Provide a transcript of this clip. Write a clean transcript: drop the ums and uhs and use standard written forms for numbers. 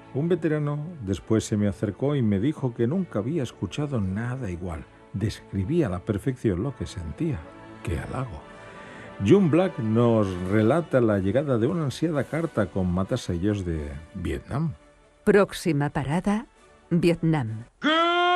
Un veterano después se me acercó y me dijo que nunca había escuchado nada igual. Describía a la perfección lo que sentía. ¡Qué halago! June Black nos relata la llegada de una ansiada carta con matasellos de Vietnam. Próxima parada, Vietnam.